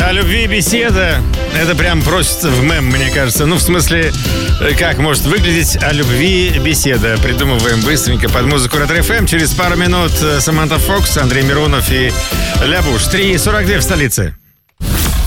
О любви беседа. Это прям просится в мем, мне кажется. Ну, в смысле, как может выглядеть о любви беседа. Придумываем быстренько под музыку Ретро-ФМ. Через пару минут Саманта Фокс, Андрей Миронов и Ля Буш. 3:42 в столице.